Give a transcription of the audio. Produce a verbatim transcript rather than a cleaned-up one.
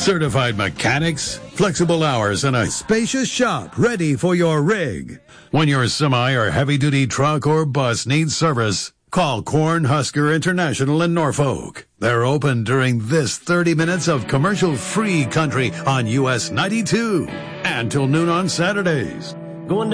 Certified mechanics, flexible hours, and a spacious shop ready for your rig. When your semi or heavy-duty truck or bus needs service, call Cornhusker International in Norfolk. They're open during this thirty minutes of commercial-free country on U S ninety-two and till noon on Saturdays. Going down